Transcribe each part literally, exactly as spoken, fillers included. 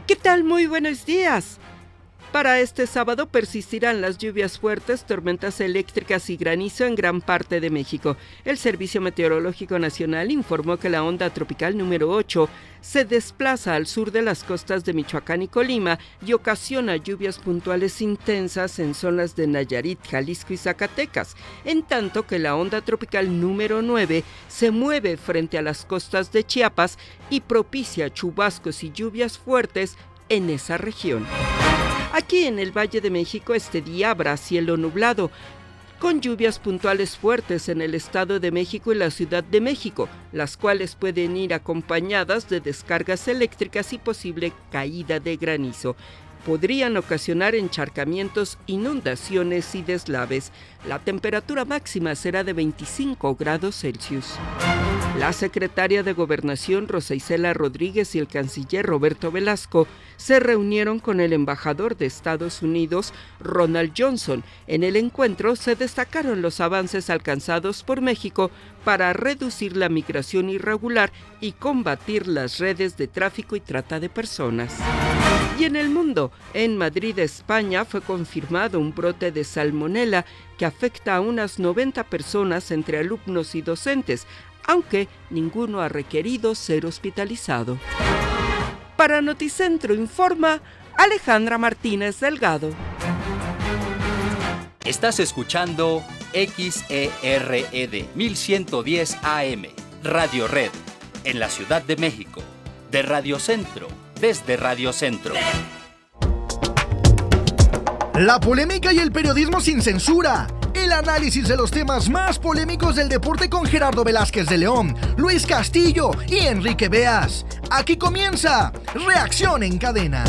¿Qué tal? Muy buenos días. Para este sábado persistirán las lluvias fuertes, tormentas eléctricas y granizo en gran parte de México. El Servicio Meteorológico Nacional informó que la onda tropical número ocho se desplaza al sur de las costas de Michoacán y Colima y ocasiona lluvias puntuales intensas en zonas de Nayarit, Jalisco y Zacatecas, en tanto que la onda tropical número nueve se mueve frente a las costas de Chiapas y propicia chubascos y lluvias fuertes en esa región. Aquí en el Valle de México este día habrá cielo nublado, con lluvias puntuales fuertes en el Estado de México y la Ciudad de México, las cuales pueden ir acompañadas de descargas eléctricas y posible caída de granizo. Podrían ocasionar encharcamientos, inundaciones y deslaves. La temperatura máxima será de veinticinco grados Celsius. La secretaria de Gobernación, Rosa Isela Rodríguez, y el canciller Roberto Velasco se reunieron con el embajador de Estados Unidos, Ronald Johnson. En el encuentro se destacaron los avances alcanzados por México para reducir la migración irregular y combatir las redes de tráfico y trata de personas. Y en el mundo, en Madrid, España, fue confirmado un brote de salmonela que afecta a unas noventa personas entre alumnos y docentes, aunque ninguno ha requerido ser hospitalizado. Para Noticentro informa Alejandra Martínez Delgado. Estás escuchando X E R E D mil ciento diez A M, Radio Red, en la Ciudad de México, de Radio Centro, desde Radio Centro. La polémica y el periodismo sin censura. El análisis de los temas más polémicos del deporte con Gerardo Velázquez de León, Luis Castillo y Enrique Beas. Aquí comienza Reacción en Cadena.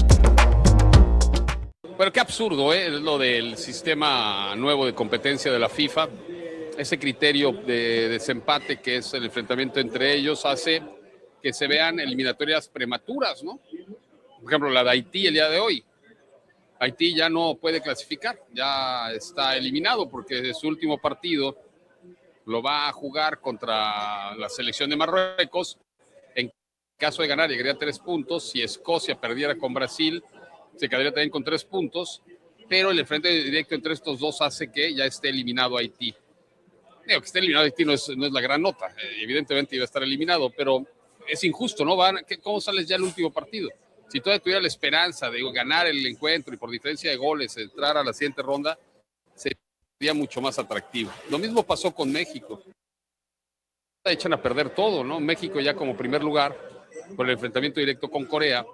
Pero qué absurdo, ¿eh? Lo del sistema nuevo de competencia de la FIFA. Ese criterio de desempate que es el enfrentamiento entre ellos hace que se vean eliminatorias prematuras, ¿no? Por ejemplo, la de Haití el día de hoy. Haití ya no puede clasificar, ya está eliminado porque su último partido lo va a jugar contra la selección de Marruecos. En caso de ganar, llegaría a tres puntos. Si Escocia perdiera con Brasil, se quedaría también con tres puntos. Pero el enfrente directo entre estos dos hace que ya esté eliminado Haití. Digo, que esté eliminado Haití no es, no es la gran nota. Evidentemente iba a estar eliminado, pero es injusto, ¿no? Van, ¿cómo sales ya el último partido? Si todavía tuviera la esperanza de ganar el encuentro y por diferencia de goles entrar a la siguiente ronda, sería mucho más atractivo. Lo mismo pasó con México. Echan a perder todo, ¿no? México ya como primer lugar por el enfrentamiento directo con Corea.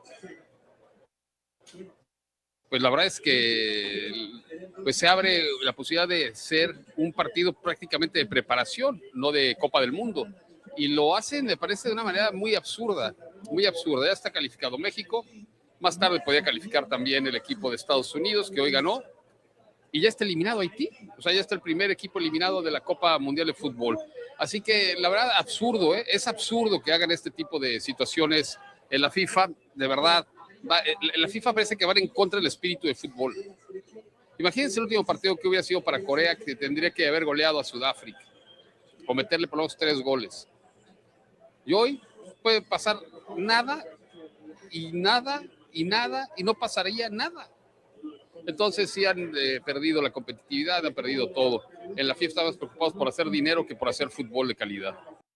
Pues la verdad es que pues se abre la posibilidad de ser un partido prácticamente de preparación, no de Copa del Mundo. Y lo hacen, me parece, de una manera muy absurda, muy absurda. Ya está calificado México, más tarde podía calificar también el equipo de Estados Unidos, que hoy ganó, y ya está eliminado Haití. O sea, ya está el primer equipo eliminado de la Copa Mundial de Fútbol. Así que, la verdad, absurdo, ¿eh? Es absurdo que hagan este tipo de situaciones en la FIFA, de verdad. Va, la FIFA parece que va en contra del espíritu de fútbol. Imagínense el último partido que hubiera sido para Corea, que tendría que haber goleado a Sudáfrica, o meterle por lo menos tres goles. Y hoy puede pasar nada, y nada, y nada, y no pasaría nada. Entonces sí han eh, perdido la competitividad, han perdido todo. En la FIFA estaban preocupados por hacer dinero que por hacer fútbol de calidad.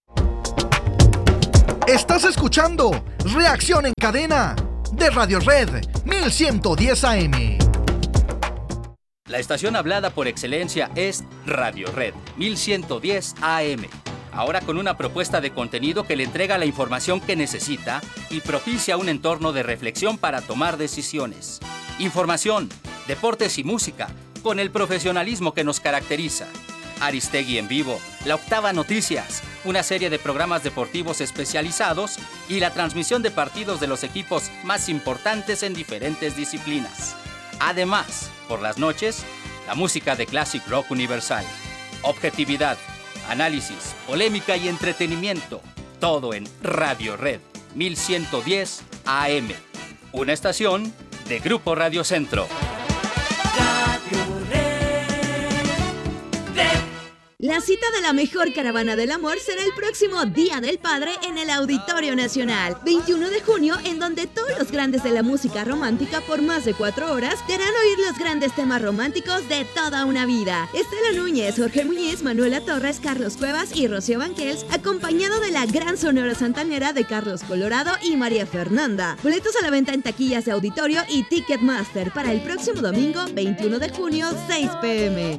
Estás escuchando Reacción en Cadena de Radio Red mil ciento diez A M. La estación hablada por excelencia es Radio Red mil ciento diez A M. Ahora con una propuesta de contenido que le entrega la información que necesita y propicia un entorno de reflexión para tomar decisiones. Información, deportes y música, con el profesionalismo que nos caracteriza. Aristegui en vivo, La Octava Noticias, una serie de programas deportivos especializados y la transmisión de partidos de los equipos más importantes en diferentes disciplinas. Además, por las noches, la música de Classic Rock Universal. Objetividad, análisis, polémica y entretenimiento. Todo en Radio Red mil ciento diez A M. Una estación de Grupo Radio Centro. Radio Red. Red. La cita de la mejor caravana del amor será el próximo Día del Padre en el Auditorio Nacional, veintiuno de junio, en donde todos los grandes de la música romántica por más de cuatro horas te harán oír los grandes temas románticos de toda una vida. Estela Núñez, Jorge Muñiz, Manuela Torres, Carlos Cuevas y Rocío Banquels, acompañado de la gran Sonora Santanera de Carlos Colorado y María Fernanda. Boletos a la venta en taquillas de Auditorio y Ticketmaster para el próximo domingo, veintiuno de junio, seis pe eme.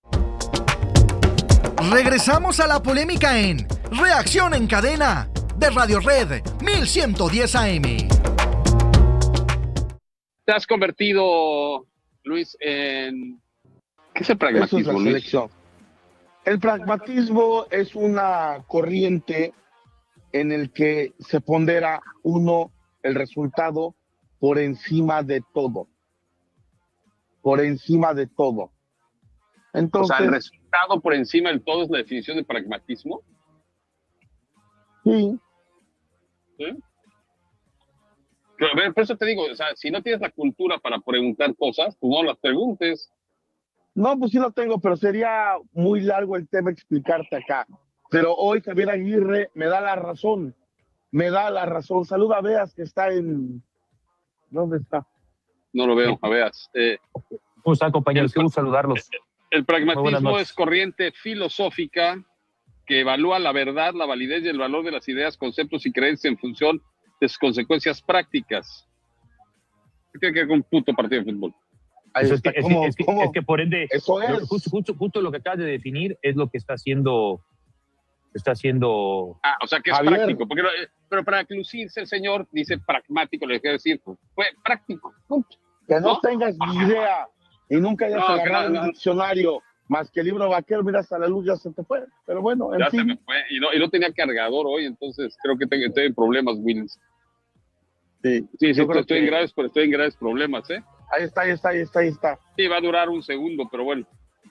Regresamos a la polémica en Reacción en Cadena de Radio Red mil ciento diez A M. Te has convertido, Luis, en... ¿Qué es el pragmatismo, Eso es la selección. El pragmatismo es una corriente en el que se pondera uno el resultado por encima de todo. Por encima de todo. Entonces, o sea, el resultado por encima del todo es la definición de pragmatismo. Sí. ¿Sí? Pero, a ver, por eso te digo, o sea, si no tienes la cultura para preguntar cosas, pues no las preguntes. No, pues sí lo tengo, pero sería muy largo el tema explicarte acá. Pero hoy Javier Aguirre me da la razón. Me da la razón. Saluda a Beas, que está en... ¿Dónde está? No lo veo, a Beas. Eh, ¿Cómo están, compañeros? Qué gusto saludarlos. El pragmatismo es corriente filosófica que evalúa la verdad, la validez y el valor de las ideas, conceptos y creencias en función de sus consecuencias prácticas. ¿Qué tiene que ver con un puto partido de fútbol? Ahí Eso está, es, que, es, ¿cómo, que, es, que, cómo? es que por ende, Eso es. Justo, justo, justo lo que acabas de definir es lo que está haciendo, está haciendo... Ah, o sea que es Javier. práctico, porque, pero para lucirse el señor dice pragmático, le quiero decir, fue práctico. Punto. Que no, ¿No? tengas ni idea y nunca hayas No, que agarrado no, el no. diccionario más que el libro vaquero, mira, hasta la luz ya se te fue. Pero bueno, en Ya fin. se me fue. Y no, y no tenía cargador hoy, entonces creo que tengo, tengo problemas, Wills. Sí, Sí, sí, Yo creo estoy, que- en graves, pero estoy en graves problemas, ¿eh? Ahí está, ahí está, ahí está, ahí está. Sí, va a durar un segundo, pero bueno.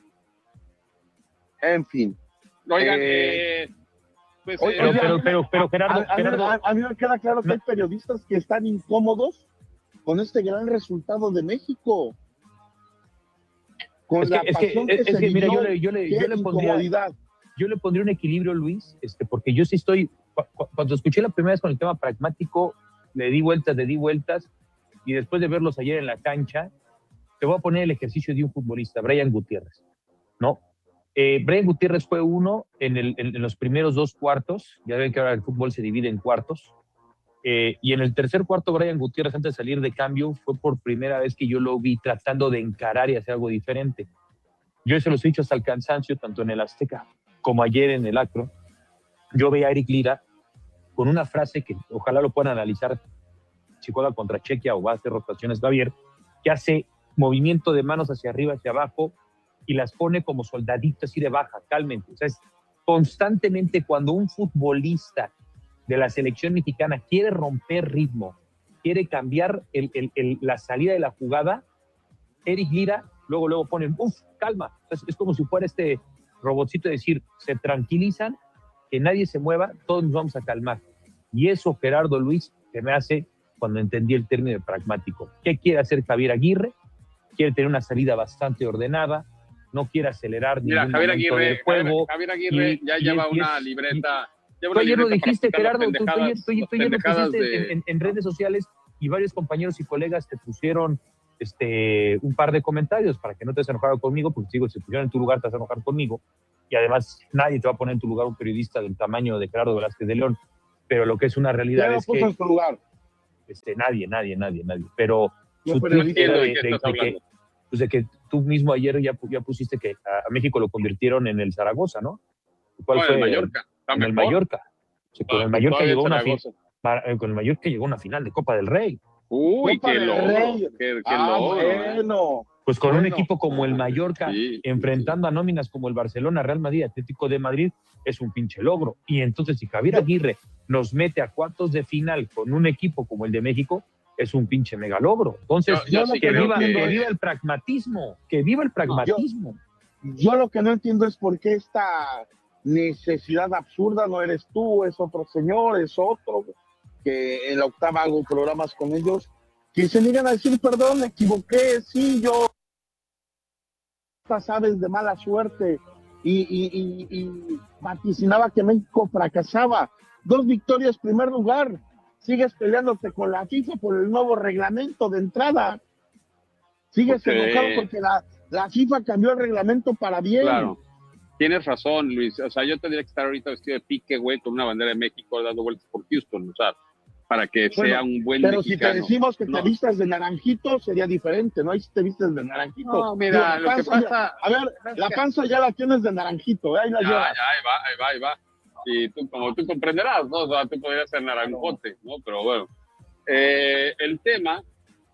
En fin. Oigan, Eh, eh, pues, oye, eh, Pero, oye, pero, a mí- pero, pero Gerardo, A, a mí, Gerardo, a- a mí me queda claro que No. hay periodistas que están incómodos con este gran resultado de México. Con es que, la es que, pasión es se que, mira, vivió, yo le, yo le, qué yo le pondría, incomodidad. yo le pondría un equilibrio, Luis, este, porque yo sí estoy, cu- cu- cuando escuché la primera vez con el tema pragmático, le di vueltas, le di vueltas, y después de verlos ayer en la cancha, te voy a poner el ejercicio de un futbolista, Brian Gutiérrez, ¿no? Eh, Brian Gutiérrez fue uno en, el, en, en los primeros dos cuartos, ya ven que ahora el fútbol se divide en cuartos, eh, y en el tercer cuarto Brian Gutiérrez, antes de salir de cambio, fue por primera vez que yo lo vi tratando de encarar y hacer algo diferente. Yo se los he dicho hasta el cansancio, tanto en el Azteca como ayer en el Acro. Yo veía a Eric Lira con una frase que ojalá lo puedan analizar si juega contra Chequia o va a hacer rotaciones Javier, que hace movimiento de manos hacia arriba, hacia abajo, y las pone como soldaditos así de baja, cálmense. O sea, es constantemente cuando un futbolista de la selección mexicana quiere romper ritmo, quiere cambiar el, el, el, la salida de la jugada, Eric Lira luego, luego ponen, uff, calma. Es, es como si fuera este robotcito de decir, se tranquilizan, que nadie se mueva, todos nos vamos a calmar. Y eso, Gerardo, Luis, que me hace cuando entendí el término de pragmático. ¿Qué quiere hacer Javier Aguirre? Quiere tener una salida bastante ordenada, no quiere acelerar mira, ningún Javier momento Aguirre, del juego. Javier Aguirre y- ya y lleva es- y una es- libreta. lleva Tú una ayer lo libreta para dijiste, apuntar las Gerardo, tú, tú ayer, pendejadas- tú- tú las ayer lo pendejadas pusiste de- en, en- en redes sociales y varios compañeros y colegas te pusieron este, un par de comentarios para que no te has enojado conmigo, porque digo, si te pusieron en tu lugar te vas a enojar conmigo, y además nadie te va a poner en tu lugar un periodista del tamaño de Gerardo Velázquez de León, pero lo que es una realidad ¿Quién lo es puso que en su lugar? este, nadie, nadie, nadie, nadie, pero No, su pero tweet entiendo era de de, qué de- estás de que, hablando. pues de que tú mismo ayer ya, ya pusiste que a, a México lo convirtieron en el Zaragoza, ¿no? ¿Cuál No, en fue? el Mallorca. Está En el mejor. Mallorca. O sea, con Ah, el Mallorca todavía llegó a una fi- Zaragoza. Mar- eh, con el Mallorca llegó a una final de Copa del Rey. Uy, Copa qué del logro. Rey. Qué, qué Ah, logro. ¿eh? bueno. Pues con un Bueno. equipo como el Mallorca, Sí, sí, enfrentando a nóminas como el Barcelona, Real Madrid, Atlético de Madrid, es un pinche logro. Y entonces, si Javier Aguirre nos mete a cuartos de final con un equipo como el de México, es un pinche mega logro. Entonces, Yo- yo sí que, creo viva, que- que viva el pragmatismo, que viva el pragmatismo. Yo lo que no entiendo es por qué esta necesidad absurda, no eres tú, es otro señor, es otro, que en la octava hago programas con ellos, que se niegan a decir, perdón, me equivoqué, sí, yo, estas aves de mala suerte, y, y, y, y vaticinaba que México fracasaba. Dos victorias, primer lugar. Sigues peleándote con la FIFA por el nuevo reglamento de entrada. Sigues Okay. enojado porque la, la FIFA cambió el reglamento para bien. Claro. Tienes razón, Luis. O sea, yo tendría que estar ahorita vestido de pique, güey, con una bandera de México dando vueltas por Houston, o sea, para que Bueno, sea un buen pero mexicano. si te decimos que No. te vistas de naranjito, sería diferente, ¿no? Ahí si te vistes de naranjito. No, mira, Digo, lo que panza pasa- ya- a ver, la panza ya la tienes de naranjito, ¿eh? Ahí la Ya, llevas. ya, ahí va, ahí va, ahí va. Y tú, como tú comprenderás, ¿no? O sea, tú podrías ser naranjote, ¿no? Pero bueno, eh, el tema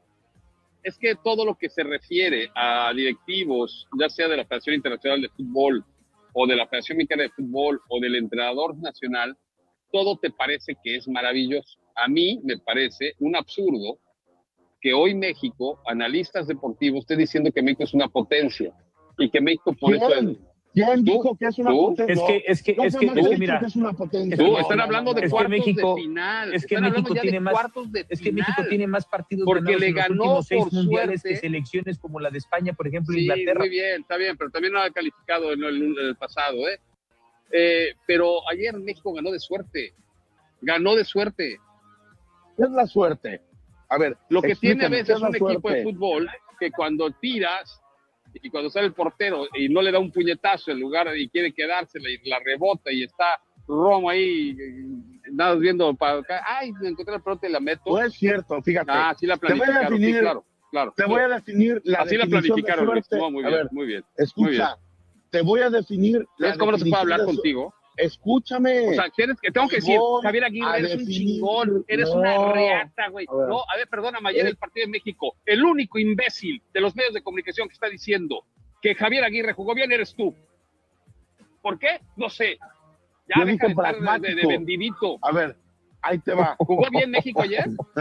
es que todo lo que se refiere a directivos, ya sea de la Federación Internacional de Fútbol o de la Federación Mexicana de Fútbol o del entrenador nacional, todo te parece que es maravilloso. A mí me parece un absurdo que hoy México, analistas deportivos, esté diciendo que México es una potencia y que México por eso es... ¿Quién? ¿Quién ¿Tú? dijo que es una ¿Tú? potencia? Es que, es que, No, es no, que, no, es no, que no, mira, que es una potencia. Tú, No, están no, hablando no, de no. Es que cuartos México- de final. es que Están hablando México ya tiene de más- cuartos de es que final. México tiene más partidos Porque ganados le en los ganó últimos seis por mundiales suerte. que selecciones como la de España, por ejemplo, Sí, Inglaterra. muy bien, está bien, pero también no ha calificado en el, en el pasado, ¿eh? Eh, Pero ayer México ganó de suerte. Ganó de suerte. ¿Qué es la suerte? A ver, Lo que tiene a explícame, ¿qué veces es la un equipo de suerte? fútbol, que cuando tiras y cuando sale el portero y no le da un puñetazo en lugar de y quiere quedársela y la rebota y está Romo ahí, eh, nada más viendo para acá, ay, me encontré la pelota y la meto. No es cierto, fíjate. Ah, sí la Te voy a planificaron, sí, definir- claro, claro. Te voy a definir la Así la definición de planificaron, Luis. suerte. No, muy A bien, ver, muy bien. Muy bien. escucha, te voy a definir la ¿Ves cómo no se puede definición hablar de su- contigo? Escúchame. O sea, tienes que, tengo que decir, Voy Javier a Aguirre, eres un definir- chingón, eres No. una reata, güey. A ver. No, a ver, perdóname, ayer Eh. el partido de México, el único imbécil de los medios de comunicación que está diciendo que Javier Aguirre jugó bien eres tú. ¿Por qué? No sé. Ya Yo deja dije de estar de, de, pragmático. vendidito. A ver, ahí te va. ¿Jugó bien México ayer?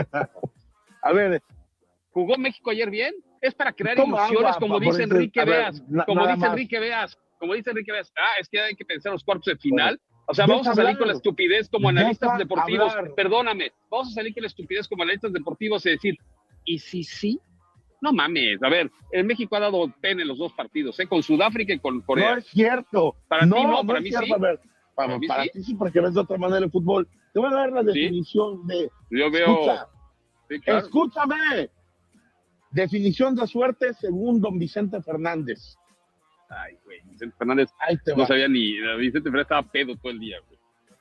A ver, ¿Jugó México ayer bien? Es para crear Toma ilusiones, agua, como por dice eso- Enrique a ver, Veas. na- Como nada dice más. Enrique Veas. Como dice Enrique Veas. Ah, es que hay que pensar los cuartos de final. O sea, Deja vamos a salir hablar. con la estupidez como Deja analistas deportivos. hablar. Perdóname. Vamos a salir con la estupidez como analistas deportivos y decir, ¿y si sí? No mames. A ver, el México ha dado pena en los dos partidos, ¿eh? Con Sudáfrica y con Corea. no es cierto. Para ti no, no para es mí cierto. sí. A ver, para, Para mí para sí. ti sí, porque ves de otra manera el fútbol. Te voy a dar la definición de... Yo veo. Escucha, Sí, claro. escúchame. Definición de suerte según don Vicente Fernández. Ay, güey. Vicente Fernández Ahí te va. no sabía ni. Vicente Fernández estaba pedo todo el día, güey.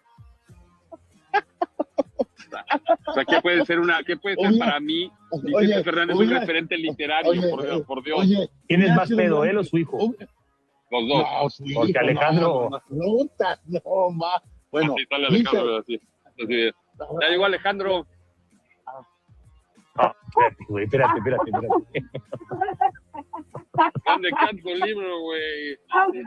O sea, ¿qué puede ser una, qué puede ser Oye, para mí? Vicente oye, Fernández oye, un referente literario, oye, por Dios, por Dios. Oye, ¿Quién es mira, más si pedo, lo- él o su hijo? Los dos. No, sí, Porque hijo, Alejandro- No, no, no, no, ma. Bueno, Así sale dice- Alejandro, así. Así es. Ya llegó Alejandro. No, espérate, güey, espérate, espérate, espérate. ¿Dónde canto el libro, güey?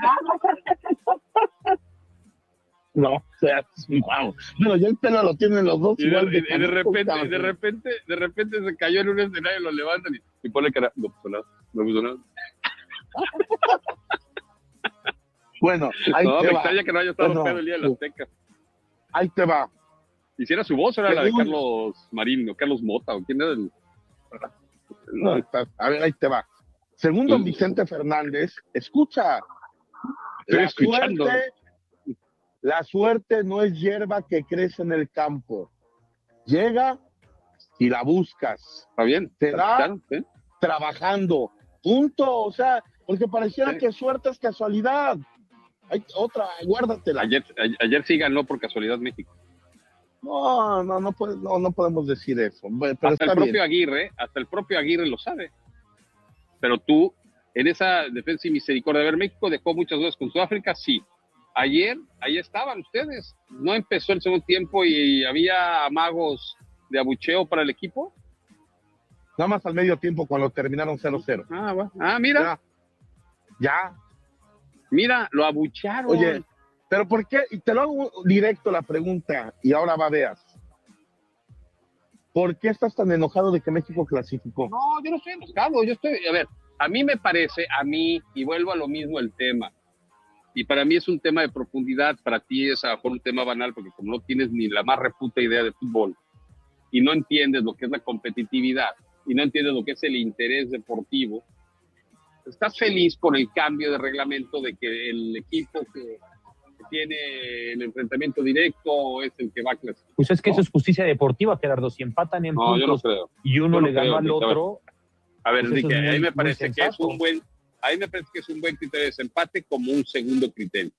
no, o sea, wow. Bueno, ya el pelo lo tienen los dos Y de, igual y de canijo, repente, cabrón. de repente, de repente se cayó en un escenario, lo levantan y, y pone cara. No puso nada, no puso nada. Bueno, ahí No, te me va. extraña que no haya estado Bueno, pedo el día de la Azteca. Ahí te va. Hiciera su voz, era la de Según- Carlos Marín, o Carlos Mota, o quién era el. No, está- a ver, ahí te va. Según don Sí. Vicente Fernández, escucha. Estoy La escuchando. suerte, la suerte no es hierba que crece en el campo. Llega y la buscas, ¿Está bien? Te da- Claro, ¿sí? trabajando. Punto. O sea, porque pareciera Sí. que suerte es casualidad. Hay otra, guárdatela. Ayer, a- ayer sí ganó por casualidad México. No, no, no, puede- no, no podemos decir eso. Bueno, pero Hasta está el propio bien. Aguirre, hasta el propio Aguirre lo sabe. Pero tú, en esa defensa y misericordia, a ver, México dejó muchas dudas con Sudáfrica, sí. Ayer, ahí estaban ustedes. No empezó el segundo tiempo y había amagos de abucheo para el equipo. Nada más al medio tiempo cuando terminaron cero cero. Ah, va. Ah, mira, Ya. Ya. mira, lo abuchearon. Oye, pero ¿por qué? Y te lo hago directo la pregunta, y ahora va, veas. ¿Por qué estás tan enojado de que México clasificó? No, yo no estoy enojado, yo estoy, a ver, a mí me parece, a mí, y vuelvo a lo mismo el tema, y para mí es un tema de profundidad, para ti es a lo mejor un tema banal, porque como no tienes ni la más reputa idea de fútbol, y no entiendes lo que es la competitividad, y no entiendes lo que es el interés deportivo, estás feliz por el cambio de reglamento de que el equipo que, que tiene el enfrentamiento directo es el que va a clasificar. Pues es que ¿no? eso es justicia deportiva, Gerardo. Si empatan en No, puntos yo no creo. y uno Yo no le ganó creo, al Enrique. otro... A ver, pues eso Enrique, es muy- a mí me muy parece que es sensato. un buen, a mí me parece que es un buen criterio de desempate como un segundo criterio.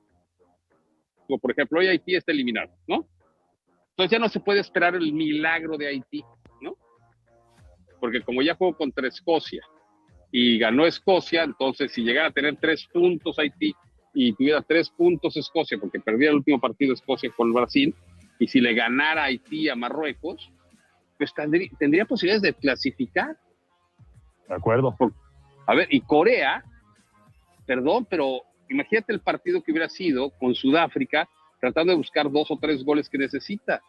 Como por ejemplo, hoy Haití está eliminado, ¿no? Entonces ya no se puede esperar el milagro de Haití, ¿no? Porque como ya jugó contra Escocia y ganó Escocia, entonces si llegara a tener tres puntos Haití y tuviera tres puntos Escocia, porque perdía el último partido Escocia con Brasil, y si le ganara Haití a Marruecos, pues tendría, tendría posibilidades de clasificar. De acuerdo. A ver, y Corea, perdón, pero imagínate el partido que hubiera sido con Sudáfrica, tratando de buscar dos o tres goles que necesita.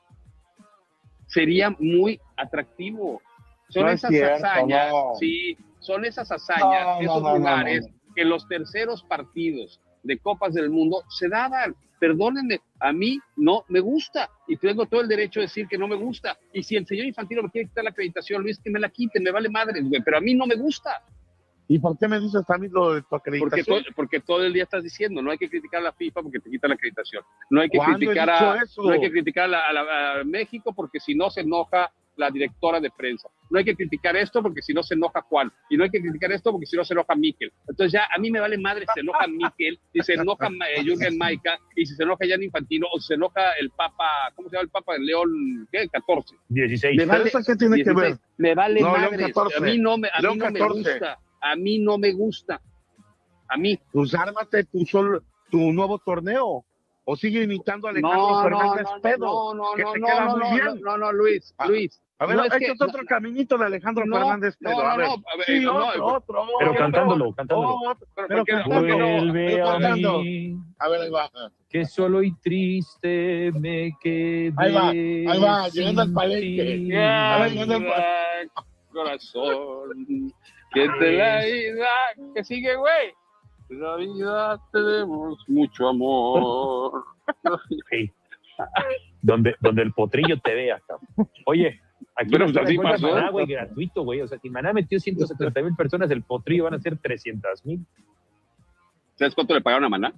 Sería muy atractivo. Son No es esas cierto, hazañas, no. sí, son esas hazañas, No, no, esos no, no, lugares no, no. que en los terceros partidos de Copas del Mundo se daban. Perdónenme, a mí no me gusta y tengo todo el derecho de decir que no me gusta. Y si el señor Infantino me quiere quitar la acreditación, Luis, que me la quite, me vale madre, güey, pero a mí no me gusta. ¿Y por qué me dices a mí lo de tu Porque, acreditación? to, porque todo el día estás diciendo, no hay que criticar a la FIFA porque te quita la acreditación. No hay que ¿Cuándo he criticar dicho a, eso? no hay que criticar a, la, a, la, a México porque si no se enoja la directora de prensa. No hay que criticar esto porque si no se enoja Juan. Y no hay que criticar esto porque si no se enoja Miquel. Entonces ya a mí me vale madre si se enoja Miquel, si se enoja eh, Jürgen Maica, y si se enoja Jan Infantino, o si se enoja el Papa, ¿cómo se llama el Papa del León? ¿Qué? catorce. dieciséis. Me vale, ¿Eso qué tiene dieciséis. que ver? Me vale No, León madre. catorce. A mí no me, a León mí no me catorce. gusta. A mí no me gusta. A mí. Pues ármate tu, sol, tu nuevo torneo. O sigue imitando a Alejandro No, no, Fernández no, Pedo. no, no, que no, te no, queda no, muy no, bien. no, no, no, Luis, Ah, Luis. A ver, no es es que que- es otro caminito de Alejandro No, Fernández Pedo. no, a no, ver. no, a ver, Sí, no, otro, otro. Pero otro, cantándolo, cantándolo. otro, Pero pero ¿por qué no? cantándolo. Vuelve pero a cantando. mí, A ver, ahí va. que solo y triste me quedé. Ahí va, ahí va, llegando al sin palenque. ti. A ver, llegando al Ay, corazón, que te la vida, que sigue, güey. La vida tenemos mucho amor. Sí. Donde, donde el potrillo te vea, cabrón. Oye, aquí Pero nos pues así juega pasó. Maná, güey, gratuito, güey. O sea, si Maná metió ciento setenta mil personas, el potrillo van a ser trescientas mil. ¿Sabes cuánto le pagaron a Maná?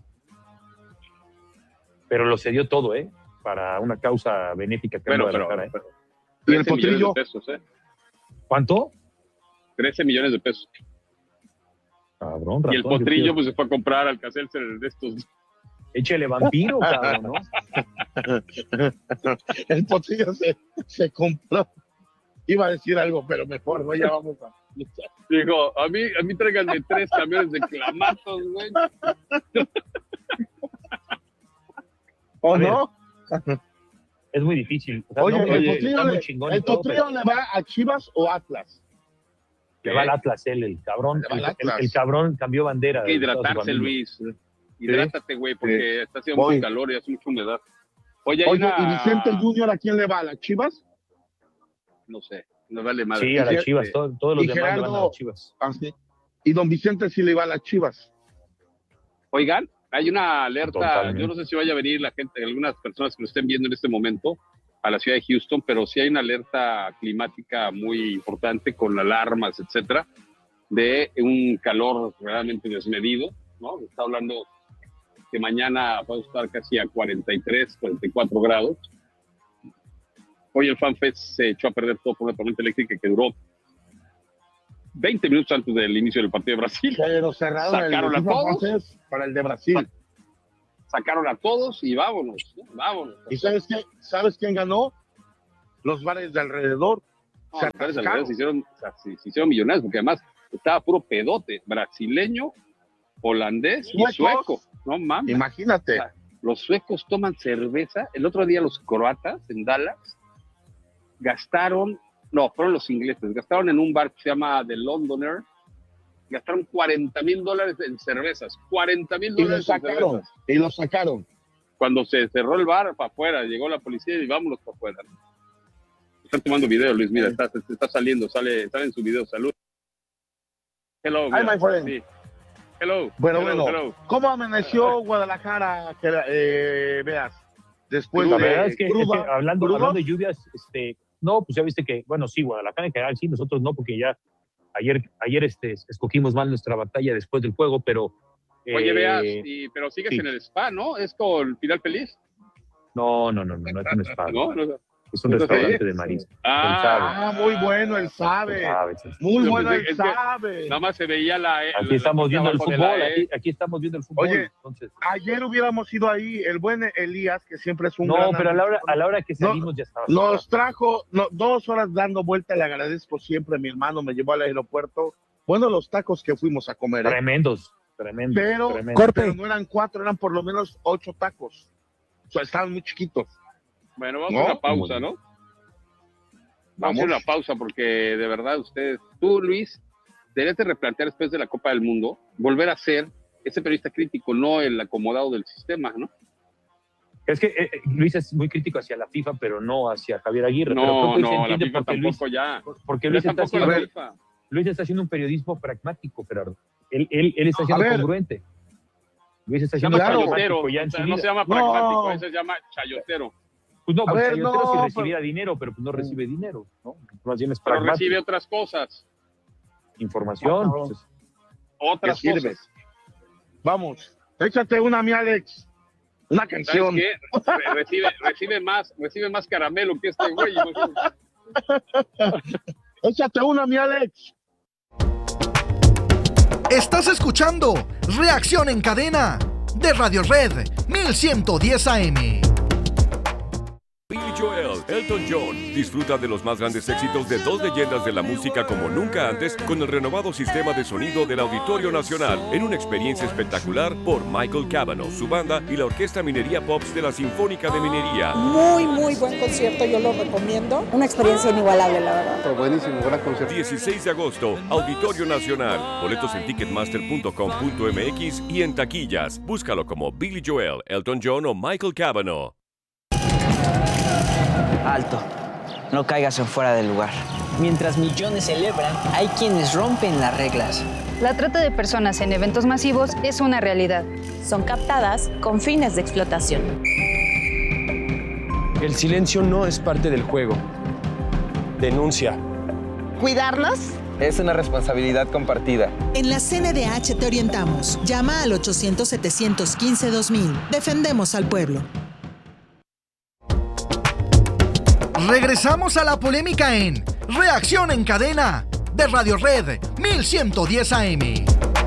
Pero lo cedió todo, ¿eh? Para una causa benéfica que Pero, anda pero, de la cara, ¿eh? pero ¿Y el trece millones de potrillo? pesos, ¿eh? ¿Cuánto? trece millones de pesos. Cabrón, Y el ratón, yo potrillo quiero- pues se fue a comprar al Alka-Seltzer de estos. Échele vampiro, cabrón, ¿no? El potrillo se, se compró. Iba a decir algo, pero mejor, no, ya vamos a. Dijo, a mí, a mí tráiganme tres camiones de clamatos, güey. ¿O A ver, no? Es muy difícil. O sea, Oye, no, el oye, potrillo, está muy le, chingón y el todo, potrillo pero le va a Chivas o Atlas. le va al Atlas él, el cabrón. Le va al El, el- Atlas. el cabrón cambió bandera. Hay que de toda su hidratarse, familia. Luis. Hidrátate, güey, porque está haciendo Voy. mucho calor y hace mucha humedad. Oye, hay Oye, una... ¿y Vicente Junior a quién le va? ¿A las Chivas? No sé, no vale madre. Sí, a las Dice- Chivas. todo- todos los y demás le van a Gerardo- las Chivas. Ah, sí. Y don Vicente sí le va a las Chivas. Oigan, hay una alerta, Totalmente. yo no sé si vaya a venir la gente, algunas personas que lo estén viendo en este momento a la ciudad de Houston, pero sí hay una alerta climática muy importante con alarmas, etcétera, de un calor realmente desmedido, ¿no? Está hablando que mañana va a estar casi a cuarenta y tres, cuarenta y cuatro grados. Hoy el FanFest se echó a perder todo por una tormenta eléctrica que duró veinte minutos antes del inicio del partido de Brasil. Pero cerraron Sacaron el a equipo todos. francés para el de Brasil. Sacaron a todos y vámonos, ¿no? vámonos. ¿Y sabes qué? ¿Sabes quién ganó? Los bares de alrededor. No, se los padres de atascaron. Alrededor se hicieron, o sea, se, se hicieron millonarios, porque además estaba puro pedote, brasileño, holandés y Suecos. sueco. No mames. Imagínate. Ah, Los suecos toman cerveza. El otro día los croatas en Dallas gastaron, no, fueron los ingleses, gastaron en un bar que se llama The Londoner, gastaron cuarenta mil dólares en cervezas. cuarenta mil Y lo dólares en sacaron. cervezas. Y lo sacaron. Cuando se cerró el bar, para afuera, llegó la policía y vámonos para afuera. Están tomando video, Luis, mira, está, está saliendo, sale, sale en su video, salud. Hello, Hi, mira, my friend. sí. Hello. Bueno, hello, bueno. hello. ¿Cómo amaneció Guadalajara? Que, eh, veas. Después La de verdad es que, es que cruda, hablando, crudo. hablando de lluvias, este, no, pues ya viste que, bueno, sí, Guadalajara en general sí, nosotros no, porque ya Ayer, ayer este, escogimos mal nuestra batalla después del juego, pero... Oye, eh, veas, y, pero sigues sí. en el spa, ¿no? ¿Es con Final Feliz? No, no, no, no, no es un spa. No, no, es un ¿no restaurante sé? de marisco. Ah, Ah, muy bueno, él sabe. Sabe, Muy Yo bueno, pensé él que- sabe. nada más se veía la... Aquí la- estamos viendo el abajo de fútbol, la E. aquí, aquí estamos viendo el fútbol. Oye, entonces, Ayer hubiéramos ido ahí, el buen Elías, que siempre es un no, gran pero a la hora, anfitrión, a la hora que No, salimos ya estaba. nos trajo no, dos horas dando vuelta, le agradezco siempre, mi hermano me llevó al aeropuerto. Bueno, los tacos que fuimos a comer, ¿eh? Tremendos, tremendos. pero, tremendos. pero no eran cuatro, eran por lo menos ocho tacos. O sea, estaban muy chiquitos. Bueno, vamos ¿No? a una pausa, ¿no? Vamos a hacer una pausa porque de verdad ustedes, tú Luis, debes de replantear después de la Copa del Mundo, volver a ser ese periodista crítico, no el acomodado del sistema, ¿no? Es que eh, Luis es muy crítico hacia la FIFA, pero no hacia Javier Aguirre. pero No, creo que hoy se no, la entiende FIFA porque Luis, tampoco ya. porque Ya Luis está, tampoco la haciendo, FIFA. Luis está haciendo un periodismo pragmático, Gerardo. Él, él, él está A siendo ver. congruente. Luis está Se siendo llama Claro. chayotero, pragmático ya en o su sea, no vida. se llama No. pragmático, ese se llama chayotero. Pues no, A porque ver, chayotero no, si pero- recibiera dinero, pero pues no recibe dinero, ¿no? Más bien es Pero pragmático. recibe otras cosas, Información. Ah, pues, es- otras ¿Qué sirve? cosas. Vamos, échate una, mi Alex. Una ¿Sabes canción. qué? Re- Recibe, recibe más, recibe más caramelo que este güey. imagínate. Échate una, mi Alex. Estás escuchando Reacción en Cadena de Radio Red mil ciento diez A M. Billy Joel, Elton John. Disfruta de los más grandes éxitos de dos leyendas de la música como nunca antes con el renovado sistema de sonido del Auditorio Nacional en una experiencia espectacular por Michael Cavanaugh, su banda y la Orquesta Minería Pops de la Sinfónica de Minería. Muy, muy buen concierto, yo lo recomiendo. Una experiencia inigualable, la verdad. Buenísimo, gran concierto. dieciséis de agosto, Auditorio Nacional. Boletos en ticketmaster punto com punto m x y en taquillas. Búscalo como Billy Joel, Elton John o Michael Cavanaugh. Alto, no caigas en fuera del lugar. Mientras millones celebran, hay quienes rompen las reglas. La trata de personas en eventos masivos es una realidad. Son captadas con fines de explotación. El silencio no es parte del juego. Denuncia. ¿Cuidarnos? Es una responsabilidad compartida. En la C N D H te orientamos. Llama al ochocientos, setecientos quince, dos mil. Defendemos al pueblo. Regresamos a la polémica en Reacción en Cadena de Radio Red mil ciento diez A M.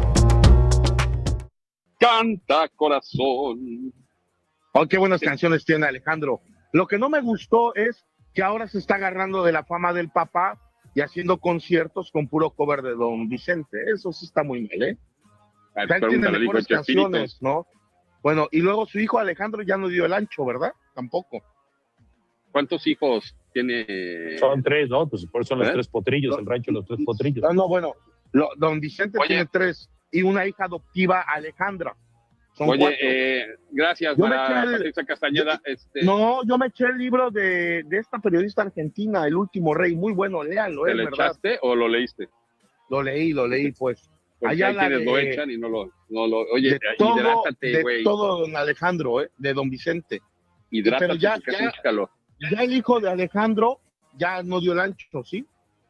Canta corazón. Oh, qué buenas canciones tiene Alejandro. Lo que no me gustó es que ahora se está agarrando de la fama del papá y haciendo conciertos con puro cover de Don Vicente. Eso sí está muy mal, ¿eh? Ay, O sea, él tiene pregúntale, mejores hijo de Chespirito. canciones, ¿no? Bueno, y luego su hijo Alejandro ya no dio el ancho, ¿verdad? Tampoco. ¿Cuántos hijos tiene? Son tres, ¿no? Pues por eso son los ¿Eh? tres potrillos, el rancho de los tres potrillos. No, no, bueno, lo- Don Vicente Oye. tiene tres y una hija adoptiva, Alejandra. Son Oye, cuatro. eh, gracias Yo me a eché el- Patricia Castañeda. Este, No, yo me eché el libro de, de esta periodista argentina, El Último Rey, muy bueno, léanlo, ¿Te es lo verdad. echaste o lo leíste? Lo leí, lo leí, pues. Porque Allá hay la quienes de- lo echan y no lo... No lo oye, de todo, hidrátate, de güey. todo Don Alejandro, ¿eh? De Don Vicente. Hidrátate pero ya- porque ya- hace mucho calor. Ya el hijo de Alejandro ya no dio el ancho, ¿sí?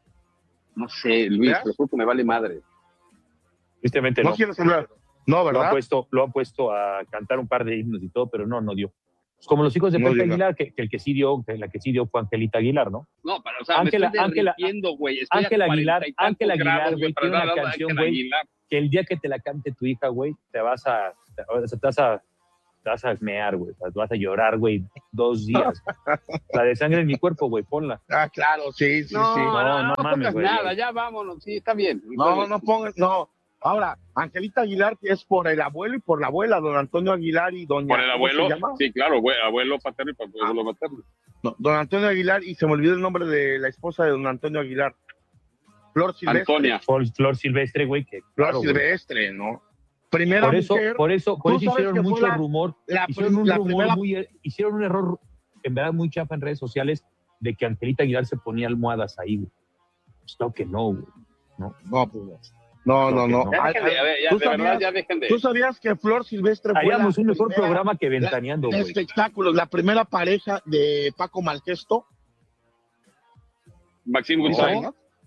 No sé, Luis, ¿Ya? pero creo que me vale madre. Tristemente No no. quieres hablar. No, Lo ¿verdad? han, puesto, lo han puesto a cantar un par de himnos y todo, pero no, no dio. Pues como los hijos de No Pepe dio. Aguilar, que, que el que sí dio, que la que sí dio fue Angelita Aguilar, ¿no? No, pero o sea, Ángela- me estoy Ángela- derritiendo, güey. Estoy a Ángela Aguilar- cuarenta y tantos Ángela Aguilar, grados, güey, para tiene una hablar de canción, Ángela güey, Aguilar. Que el día que te la cante tu hija, güey, te vas a, te, te vas a, te vas a mear, güey, te vas a llorar, güey, dos días. La de Sangre en mi cuerpo, güey, ponla. Ah, claro, sí, sí, No, sí. no, no, no no mames, pongas güey. nada, ya vámonos, sí, está bien. No, no pongas, no. Ahora, Angelita Aguilar es por el abuelo y por la abuela, don Antonio Aguilar y doña... Por el ¿cómo abuelo, se llama? sí, claro, abue- abuelo paterno y abuelo materno. No, don Antonio Aguilar, y se me olvidó el nombre de la esposa de don Antonio Aguilar. Flor Silvestre. Antonia. Flor, Flor Silvestre, güey, que Flor claro, güey. Silvestre, ¿no? Primera Por eso, mujer. por eso, por Tú eso sabes hicieron que fue mucho la- rumor, la hicieron prim- un la rumor primera- muy, hicieron un error, en verdad, muy chafa en redes sociales, de que Angelita Aguilar se ponía almohadas ahí, güey. Pues claro que no, güey. No, pues no, no, no. no. Ya Ay, dejen de, ay, a ver, ya, ¿tú de verdad, sabías- ya dejen de. ¿Tú sabías que Flor Silvestre fue Haríamos la un mejor primera- programa que Ventaneando, de güey. espectáculos, la primera pareja de Paco Malgesto? Maxim ¿Sí González. sabías?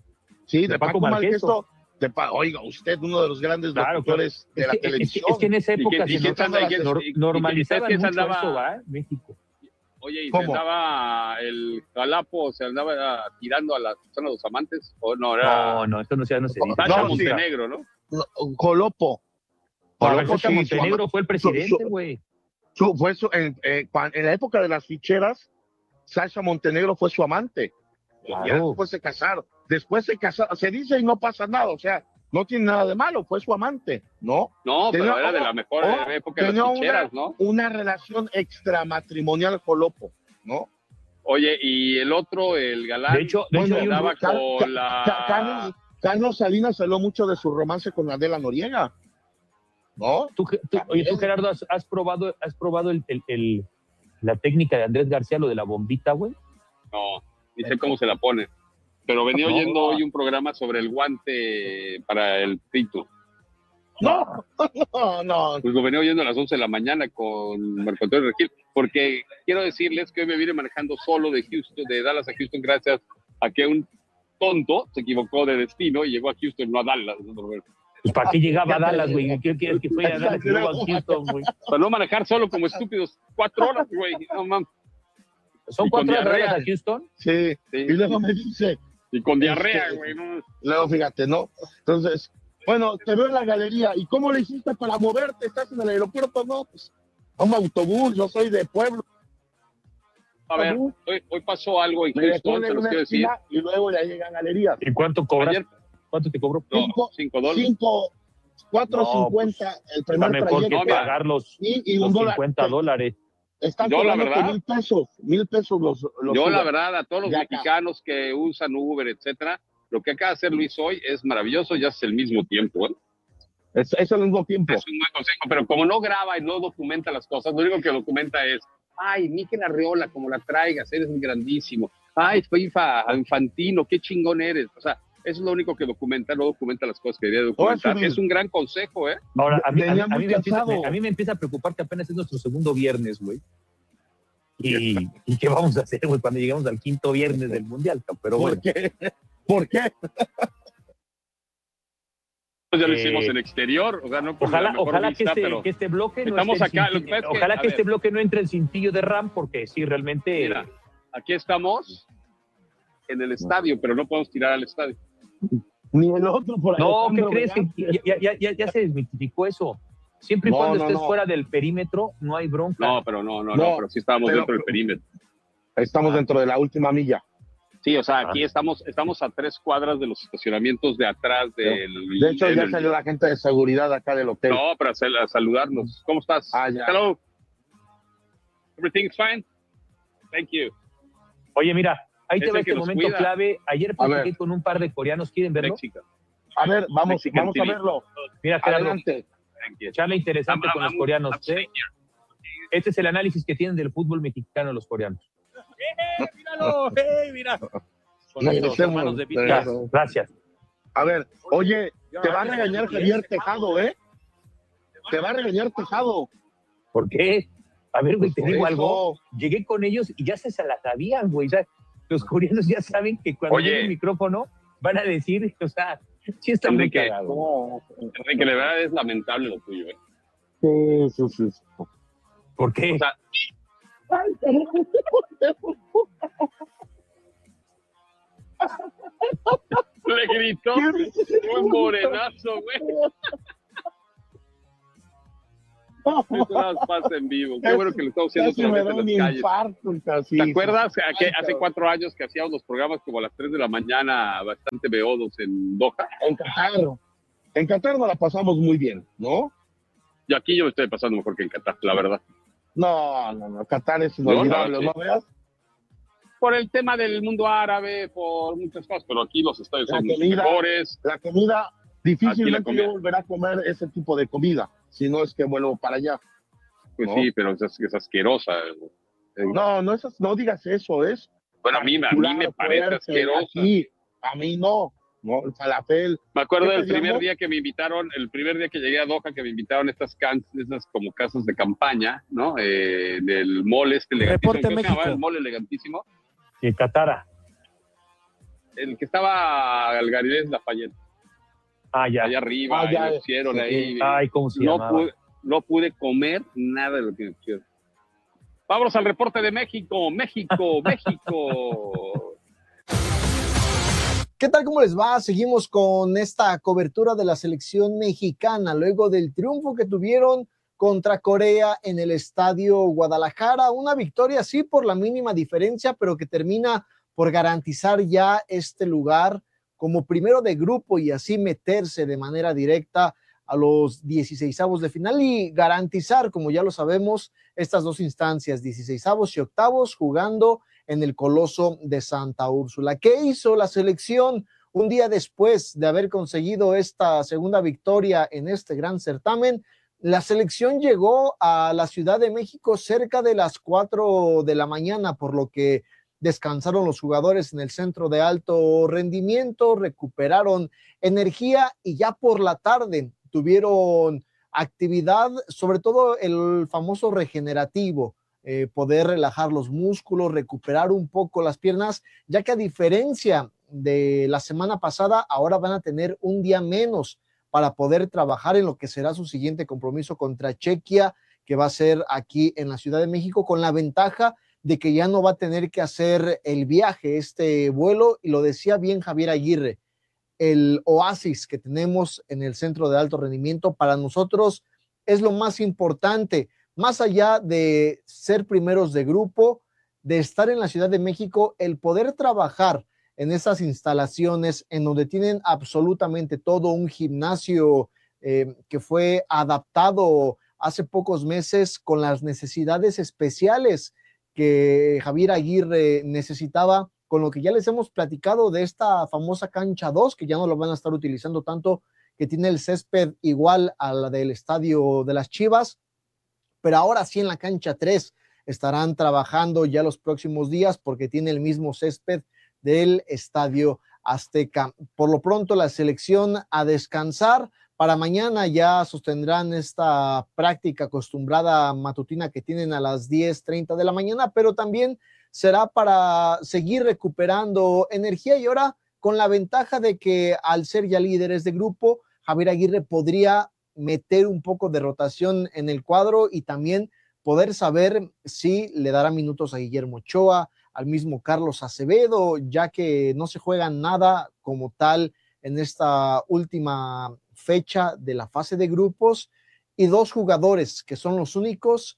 Sí, de, de Paco, Paco Malqueso. De pa Oiga, usted, uno de los grandes claro, locutores claro. de la es que, televisión. Es que en esa época ¿Y se no, normalizaban mucho andaba, eso, ¿eh? México. Oye, ¿y ¿Cómo? se andaba el Jalapo, se andaba tirando a las personas, los amantes? ¿O no, era... no, no, esto no se, no se dice. Sasha no, Montenegro, ¿no? no Jolopo. Jolopo sí, Montenegro su, fue el presidente, güey. Fue su, en, eh, en la época de las ficheras, Sasha Montenegro fue su amante. Claro. Ya después se casaron. Después se casaron. Se dice y no pasa nada. O sea, no tiene nada de malo. Fue su amante, ¿no? No, tenía, pero era de la mejor oh, época de las ficheras, una, ¿no? Una relación extramatrimonial Jolopo, ¿no? Oye, y el otro, el galán, de hecho, de bueno, hecho andaba Car con Car la... Car Carlos, Carlos Salinas habló mucho de su romance con Adela Noriega, ¿no? Tú, tú, oye, tú, Gerardo, ¿has, has probado, has probado el, el, el, la técnica de Andrés García, lo de la bombita, güey? No, ni sé cómo se la pone. Pero venía no, oyendo no. hoy un programa sobre el guante para el pito. No, no, no. Pues lo venía oyendo a las once de la mañana con Marco Antonio Regil, porque quiero decirles que hoy me vine manejando solo de Houston, de Dallas a Houston, gracias a que un tonto se equivocó de destino y llegó a Houston, no a Dallas. Pues ¿para qué llegaba a Dallas, güey? ¿Qué quieres que fuera a Dallas y luego a Houston, güey? Para no manejar solo como estúpidos cuatro horas, güey. No mames. ¿Son cuatro horas de Dallas a Houston? Sí. sí. Y luego me dice... Y con diarrea, güey, ¿no? Luego, fíjate, ¿no? Entonces, bueno, te veo en la galería. ¿Y cómo le hiciste para moverte? ¿Estás en el aeropuerto? No, pues, a un autobús. Yo soy de pueblo. A ver, hoy, hoy pasó algo en Houston, te lo quiero decir. Y luego ya llegan galerías. ¿Y cuánto cobras? Ayer, ¿Cuánto te cobró? No, cinco, cinco dólares. Cinco, cuatro cincuenta pues, el primer trayecto. Mejor que no, pagar los, y, y los un cincuenta dólares. Están yo, la verdad, mil pesos, mil pesos los, los Yo, la verdad, a todos los mexicanos que usan Uber, etcétera, lo que acaba de hacer Luis hoy es maravilloso, ya es el mismo tiempo, ¿eh? Es, es el mismo tiempo. Es un buen consejo, pero como no graba y no documenta las cosas, lo único que documenta es, ay, Mikel Arriola, como la traigas, eres un grandísimo. Ay, FIFA, Infantino, qué chingón eres. O sea, eso es lo único que documenta, no documenta las cosas que debería documentar. Oh, es un gran consejo, ¿eh? Ahora, a mí, a mí, a mí, me, empieza, me, a mí me empieza a preocupar que apenas es nuestro segundo viernes, güey. Y, ¿Y qué vamos a hacer, güey, cuando lleguemos al quinto viernes del Mundial? Pero ¿Por bueno. qué? ¿Por qué? Ya lo hicimos eh, en exterior, o sea, no por ojalá, la mejor ojalá vista, que, este, pero que este bloque no estamos esté acá, cintillo, lo que pasa es que, ojalá que ver, este bloque no entre en cintillo de RAM, porque sí, realmente... Mira, aquí estamos en el estadio, pero no podemos tirar al estadio. Ni el otro por ahí. No, ¿qué crees? Que ya, ya, ya, ya se desmitificó eso. Siempre y no, cuando no, estés no. fuera del perímetro, no hay bronca. No, pero no, no, no, no pero sí estábamos pero, dentro del perímetro. Estamos ah. dentro de la última milla. Sí, o sea, aquí ah. estamos, estamos a tres cuadras de los estacionamientos de atrás del... De hecho, ya del, salió la gente de seguridad acá del hotel. No, para a saludarnos. ¿Cómo estás? Ah, ya. Hello. Everything's fine? Thank you. Oye, mira, ahí te va este momento cuida. clave. Ayer platiqué con un par de coreanos. ¿Quieren verlo? México. A ver, vamos, Mexican vamos a verlo. Mira, adelante. Charla interesante I'm, con I'm, los coreanos. I'm ¿eh? Este es el análisis que tienen del fútbol mexicano los coreanos. ¡Eh, míralo! ¡Eh, mira! Regresemos. Gracias. A ver, oye, te va a regañar Javier Tejado, ¿eh? Te va a regañar Tejado. ¿Por qué? A ver, güey, te digo algo. Llegué con ellos y ya se se la sabían, güey. O sea, los coreanos ya saben que cuando tienen el micrófono van a decir, o sea, sí está muy cagado. No, Enrique, de verdad es lamentable lo tuyo, ¿eh? Sí, sí, sí. ¿Por qué? O sea, le gritó un morenazo, güey. Eso no pasa en vivo. Qué bueno que lo estamos haciendo otra vez en las calles. Infarto, casi, ¿Te acuerdas que hace cuatro años que hacíamos los programas como a las tres de la mañana, bastante beodos en Doha? En Qatar. En Qatar nos la pasamos muy bien, ¿no? Y aquí yo me estoy pasando mejor que en Qatar, la verdad. No, no, no. Qatar es inolvidable, ¿no, no, sí. veas? Por el tema del mundo árabe, por muchas cosas, pero aquí los estadios son comida, mejores. La comida, difícilmente yo volveré a comer ese tipo de comida, si no es que vuelvo para allá. Pues ¿no? sí, pero es, es asquerosa. No, no, es, no digas eso, es. Bueno, a mí, a mí me parece asquerosa. Aquí, a mí no. No, el falafel. Me acuerdo del primer llamó? día que me invitaron, el primer día que llegué a Doha, que me invitaron a estas can, estas como casas de campaña, ¿no? Eh, del mole este elegantísimo. Reporte México. El mole elegantísimo. Y Catara. el que estaba al Galilés Lafayette. Ah, ya. Allá arriba, Ah, ya. y lo pusieron Sí. ahí. Ay, ¿cómo se no llamaba? pude, no pude comer nada de lo que me pusieron. Vámonos al reporte de México, México, México. ¿Qué tal? ¿Cómo les va? Seguimos con esta cobertura de la selección mexicana luego del triunfo que tuvieron contra Corea en el Estadio Guadalajara. Una victoria, sí, por la mínima diferencia, pero que termina por garantizar ya este lugar como primero de grupo y así meterse de manera directa a los dieciseisavos de final y garantizar, como ya lo sabemos, estas dos instancias, dieciseisavos y octavos, jugando en el Coloso de Santa Úrsula. ¿Qué hizo la selección un día después de haber conseguido esta segunda victoria en este gran certamen? La selección llegó a la Ciudad de México cerca de las cuatro de la mañana, por lo que descansaron los jugadores en el centro de alto rendimiento, recuperaron energía y ya por la tarde tuvieron actividad, sobre todo el famoso regenerativo, eh, poder relajar los músculos, recuperar un poco las piernas, ya que a diferencia de la semana pasada, ahora van a tener un día menos para poder trabajar en lo que será su siguiente compromiso contra Chequia, que va a ser aquí en la Ciudad de México, con la ventaja de que ya no va a tener que hacer el viaje, este vuelo, y lo decía bien Javier Aguirre, el oasis que tenemos en el centro de alto rendimiento para nosotros es lo más importante, más allá de ser primeros de grupo, de estar en la Ciudad de México, el poder trabajar en esas instalaciones en donde tienen absolutamente todo, un gimnasio eh, que fue adaptado hace pocos meses con las necesidades especiales que Javier Aguirre necesitaba, con lo que ya les hemos platicado de esta famosa cancha dos, que ya no lo van a estar utilizando tanto, que tiene el césped igual a la del estadio de las Chivas, pero ahora sí en la cancha tres estarán trabajando ya los próximos días porque tiene el mismo césped del Estadio Azteca. Por lo pronto la selección a descansar. Para mañana ya sostendrán esta práctica acostumbrada matutina que tienen a las diez treinta de la mañana, pero también será para seguir recuperando energía y ahora con la ventaja de que al ser ya líderes de grupo, Javier Aguirre podría meter un poco de rotación en el cuadro y también poder saber si le dará minutos a Guillermo Ochoa, al mismo Carlos Acevedo, ya que no se juega nada como tal en esta última fecha de la fase de grupos, y dos jugadores que son los únicos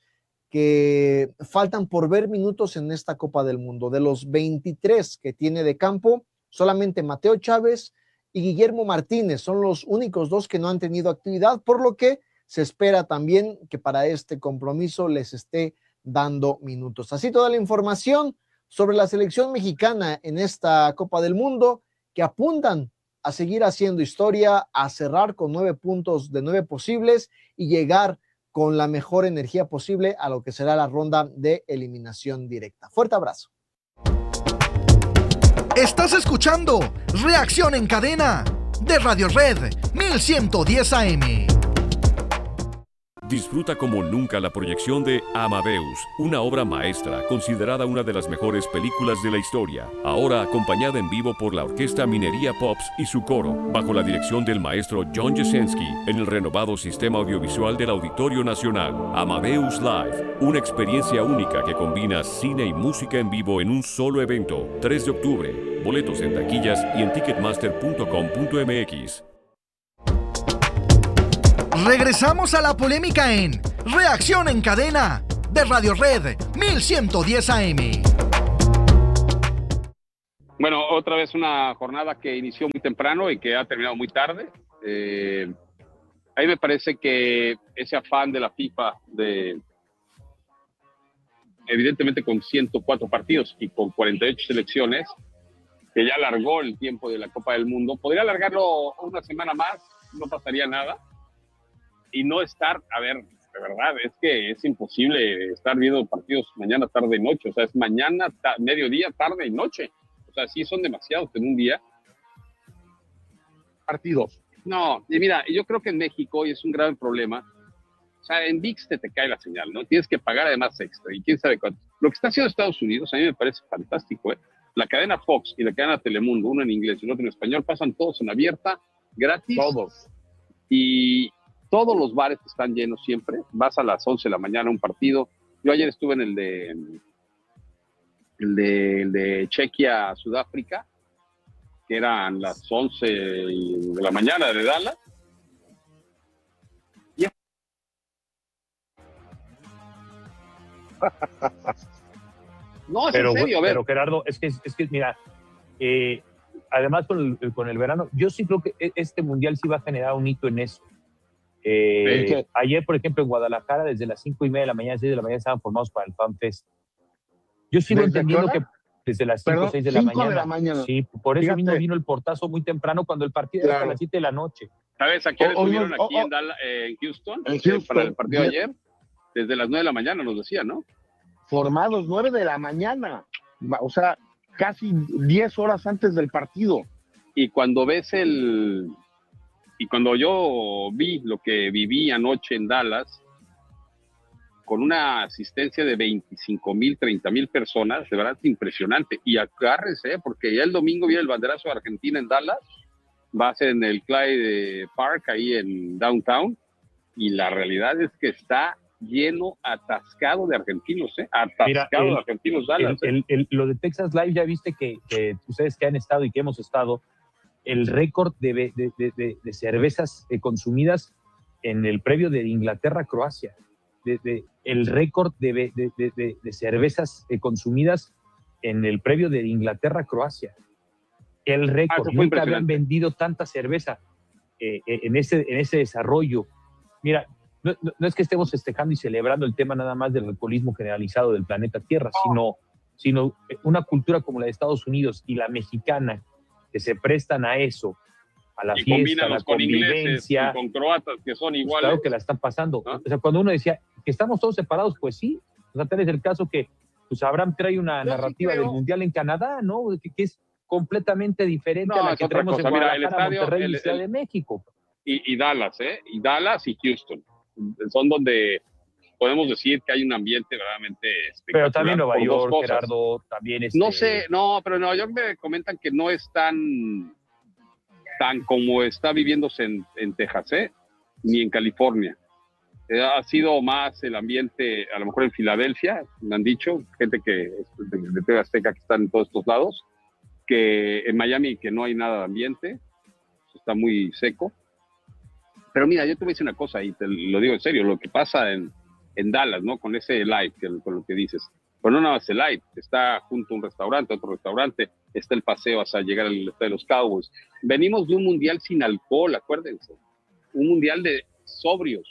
que faltan por ver minutos en esta Copa del Mundo. De los veintitrés que tiene de campo, solamente Mateo Chávez y Guillermo Martínez son los únicos dos que no han tenido actividad, por lo que se espera también que para este compromiso les esté dando minutos. Así toda la información sobre la selección mexicana en esta Copa del Mundo, que apuntan a seguir haciendo historia, a cerrar con nueve puntos de nueve posibles y llegar con la mejor energía posible a lo que será la ronda de eliminación directa. Fuerte abrazo. Estás escuchando Reacción en Cadena de Radio Red mil ciento diez A M. Disfruta como nunca la proyección de Amadeus, una obra maestra considerada una de las mejores películas de la historia, ahora acompañada en vivo por la Orquesta Minería Pops y su coro, bajo la dirección del maestro John Jasenski, en el renovado sistema audiovisual del Auditorio Nacional. Amadeus Live, una experiencia única que combina cine y música en vivo en un solo evento. tres de octubre, boletos en taquillas y en ticketmaster punto com punto m x. Regresamos a la polémica en Reacción en Cadena de Radio Red mil ciento diez A M. Bueno, otra vez una jornada que inició muy temprano y que ha terminado muy tarde. Eh, a mí me parece que ese afán de la FIFA de, evidentemente con ciento cuatro partidos y con cuarenta y ocho selecciones, que ya alargó el tiempo de la Copa del Mundo, podría alargarlo una semana más, no pasaría nada. Y no estar, a ver, de verdad, es que es imposible estar viendo partidos mañana, tarde y noche. O sea, es mañana, ta- mediodía, tarde y noche. O sea, sí son demasiados en un día. Partidos. No, y mira, yo creo que en México, y es un grave problema, o sea, en ViX te, te cae la señal, ¿no? Tienes que pagar además extra, y quién sabe cuánto. Lo que está haciendo Estados Unidos, a mí me parece fantástico, ¿eh? la cadena Fox y la cadena Telemundo, uno en inglés y el otro en español, pasan todos en abierta, gratis. Todos. Y todos los bares están llenos siempre. Vas a las once de la mañana a un partido. Yo ayer estuve en el de, el de, el de Chequia, Sudáfrica, que eran las once de la mañana de Dallas. Y... no, es pero, en serio, a ver. Pero Gerardo, es que, es que mira, eh, además con el, con el verano, yo sí creo que este mundial sí va a generar un hito en eso. Eh, ¿Qué? Ayer, por ejemplo, en Guadalajara, desde las cinco y media de la mañana, seis de la mañana, estaban formados para el Fan Fest. Yo sigo entendiendo que desde las cinco o seis de la mañana. de la mañana. Sí, por eso Fíjate. mismo vino el portazo muy temprano cuando el partido Claro. era a las siete de la noche. ¿Sabes a qué hora O- estuvieron o- aquí o- en, Dallas, eh, en Houston? En Eh, Houston. para el partido de Bien. ayer. Desde las nueve de la mañana nos decía, ¿no? Formados nueve de la mañana. O sea, casi diez horas antes del partido. Y cuando ves el... Y cuando yo vi lo que viví anoche en Dallas, con una asistencia de veinticinco mil, treinta mil personas, de verdad es impresionante. Y agárrese, porque ya el domingo viene el banderazo de Argentina en Dallas, va a ser en el Clyde Park, ahí en Downtown, y la realidad es que está lleno, atascado de argentinos, ¿eh? Atascado Mira, el- de argentinos Dallas. El, ¿eh? el- el- lo de Texas Live, ya viste que, que ustedes que han estado y que hemos estado, el récord de, de, de, de, de cervezas eh, consumidas en el previo de Inglaterra-Croacia. De, de, el récord de, de, de, de, de cervezas eh, consumidas en el previo de Inglaterra-Croacia. El Ah, récord. eso fue Nunca habían impresionante. vendido tanta cerveza eh, eh, en, ese, en ese desarrollo. Mira, no, no, no es que estemos festejando y celebrando el tema nada más del alcoholismo generalizado del planeta Tierra, sino, sino una cultura como la de Estados Unidos y la mexicana, que se prestan a eso, a la Y fiesta, a combínalos la con ingleses convivencia. y con croatas que son Pues iguales. claro que la están pasando. ¿Ah? O sea, cuando uno decía que estamos todos separados, pues sí. O sea, tal es el caso que pues Abraham trae una Yo sí narrativa creo. del Mundial en Canadá, ¿no? Que, que es completamente diferente No, a la es que otra traemos cosa. en Mira, Guadalajara, el estadio, Monterrey el- y Ciudad el- de México. y, y Dallas, ¿eh? Y Dallas y Houston. Son donde podemos decir que hay un ambiente verdaderamente espectacular. Pero también Nueva por dos York, cosas. Gerardo, también este... No sé, no, pero en Nueva York me comentan que no es tan, tan como está viviéndose en, en Texas, ¿eh? Ni en California. Eh, ha sido más el ambiente, a lo mejor en Filadelfia, me han dicho, gente que es de, de T V Azteca que están en todos estos lados, que en Miami que no hay nada de ambiente, está muy seco. Pero mira, yo te voy a decir una cosa y te lo digo en serio, lo que pasa en, en Dallas, ¿no? Con ese live, que, con lo que dices. Pero no nada más el live, está junto a un restaurante, otro restaurante, está el paseo hasta llegar al estadio de los Cowboys. Venimos de un mundial sin alcohol, acuérdense. Un mundial de sobrios,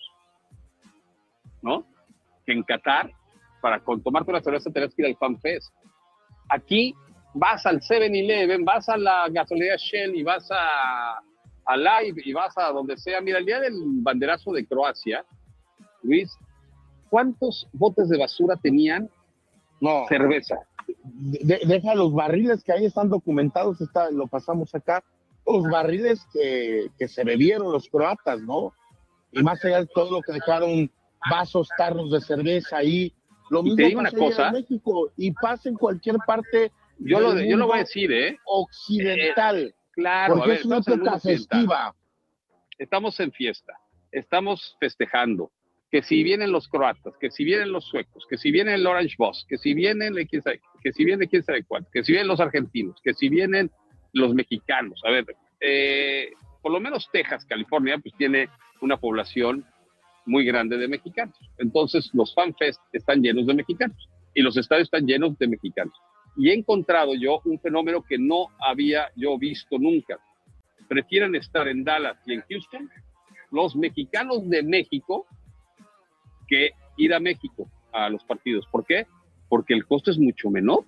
¿no? Que en Qatar, para con tomarte una cerveza tenías que ir al Fan Fest. Aquí vas al seven eleven, vas a la gasolinera Shell y vas a, a Live y vas a donde sea. Mira, el día del banderazo de Croacia, Luis, ¿cuántos botes de basura tenían No. cerveza? De- deja los barriles que ahí están documentados, está, lo pasamos acá, los barriles que, que se bebieron los croatas, ¿no? Y más allá de todo lo que dejaron, vasos, tarros de cerveza ahí, lo Y mismo te digo pasa una allá cosa. en México y pasa en cualquier parte Yo lo, del yo lo voy a mundo decir, ¿eh? occidental, Claro, porque a ver, es una estamos en el época mundo occidental. festiva. Estamos en fiesta, estamos festejando, que si vienen los croatas, que si vienen los suecos, que si viene el Orange Boss, que si vienen, el quién sabe- que si viene quién sabe cuánto, que si vienen los argentinos, que si vienen los mexicanos. A ver, eh, por lo menos Texas, California, pues tiene una población muy grande de mexicanos. Entonces los fanfest están llenos de mexicanos y los estadios están llenos de mexicanos. Y he encontrado yo un fenómeno que no había yo visto nunca. Prefieren estar en Dallas y en Houston los mexicanos de México que ir a México a los partidos. ¿Por qué? Porque el costo es mucho menor.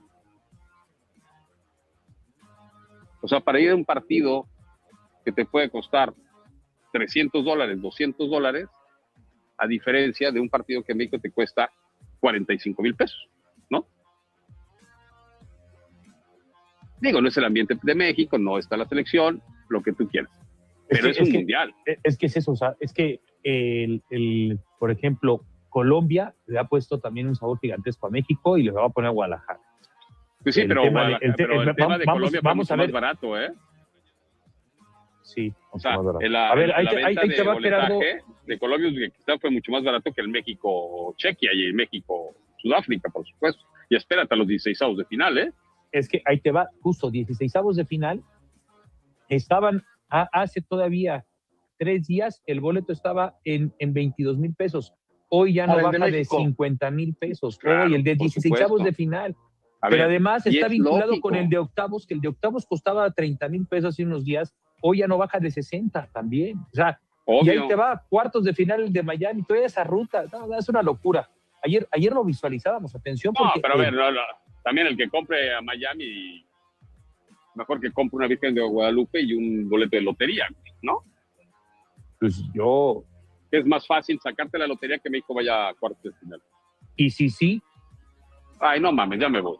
O sea, para ir a un partido que te puede costar trescientos dólares, doscientos dólares, a diferencia de un partido que en México te cuesta cuarenta y cinco mil pesos, ¿no? Digo, no es el ambiente de México, no está la selección, lo que tú quieras. Pero es, que- un que- mundial. Es que es eso, o sea, es que, el, el, por ejemplo, Colombia le ha puesto también un sabor gigantesco a México y le va a poner a Guadalajara. Pues sí, El pero, tema de- Guadalajara- el te- pero el el- tema de vamos- Colombia fue vamos mucho a ver. más barato, ¿eh? Sí, O sea, más barato. en la, A ver, en ahí la te, venta ahí, ahí te de va, Gerardo. boletaje de Colombia y Uzbekistán fue mucho más barato que el México-Chequia y el México-Sudáfrica, por supuesto. Y espérate a los dieciseisavos de final, ¿eh? Es que ahí te va, justo dieciseisavos de final, estaban a- hace todavía tres días, el boleto estaba en, en veintidós mil pesos. Hoy ya Ah, no el de baja de, México. cincuenta mil pesos. Claro, Hoy el de por dieciseisavos supuesto. de final. A Pero ver, además y está es vinculado lógico. con el de octavos, que el de octavos costaba treinta mil pesos hace unos días. Hoy ya no baja de sesenta también. O sea, Obvio. y ahí te va, cuartos de final de Miami, toda esa ruta. No, no, es una locura. Ayer, ayer lo visualizábamos, atención. No, Porque, pero a ver, eh, no, no, también el que compre a Miami, mejor que compre una Virgen de Guadalupe y un boleto de lotería, ¿no? Pues yo... Es más fácil sacarte la lotería que México vaya a cuartos de final. Y sí, sí. Ay, no mames, ya me voy.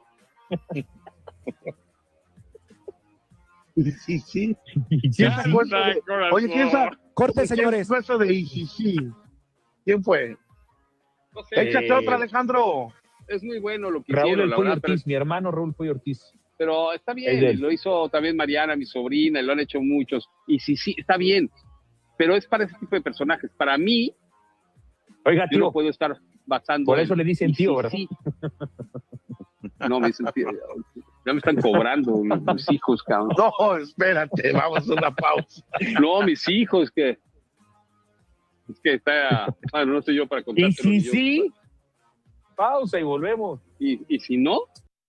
Sí, sí. Ya, ¿Quién sacó eso de- corazón. Oye, ¿quién sa- Corte, ¿quién señores. sacó eso de sí, sí? ¿Quién fue? No sé, Échate otra, Alejandro. es muy bueno lo que Raúl hicieron, El la Pollo verdad, pero, Ortiz, mi hermano Raúl Pollo Ortiz. pero está Es de bien, él. lo hizo también Mariana, mi sobrina, y lo han hecho muchos. Y sí, sí, está bien, pero es para ese tipo de personajes. Para mí, Oiga, yo tío, no puedo estar basando por en- eso le dicen y tío, sí, ¿verdad? sí. No, me dicen tío. Ya me están cobrando mis, mis hijos, cabrón. No, espérate, vamos a una pausa. No, mis hijos, que es que está, bueno, no soy yo para contarte. Y sí, sí. Pausa y volvemos. Y, y si no,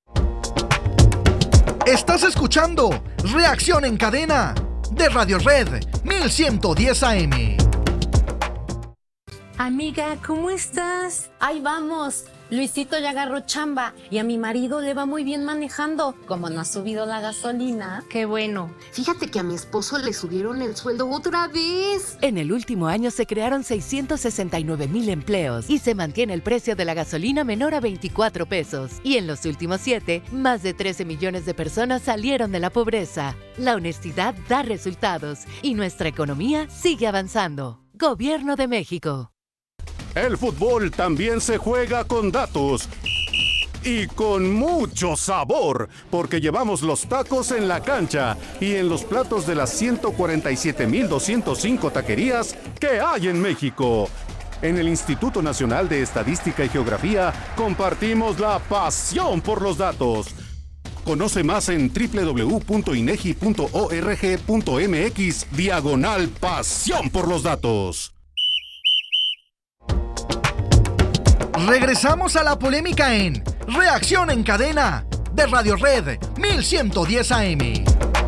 Estás escuchando Reacción en Cadena de Radio Red mil ciento diez A M. Amiga, ¿cómo estás? Ahí vamos. Luisito ya agarró chamba y a mi marido le va muy bien manejando. Como no ha subido la gasolina. Qué bueno. Fíjate que a mi esposo le subieron el sueldo otra vez. En el último año se crearon seiscientos sesenta y nueve mil empleos y se mantiene el precio de la gasolina menor a veinticuatro pesos. Y en los últimos siete, más de trece millones de personas salieron de la pobreza. La honestidad da resultados y nuestra economía sigue avanzando. Gobierno de México. El fútbol también se juega con datos y con mucho sabor, porque llevamos los tacos en la cancha y en los platos de las ciento cuarenta y siete mil doscientos cinco taquerías que hay en México. En el Instituto Nacional de Estadística y Geografía compartimos la pasión por los datos. Conoce más en doble u doble u doble u punto inegi punto org punto mx diagonal pasión por los datos. Regresamos a la polémica en Reacción en Cadena de Radio Red mil ciento diez A M.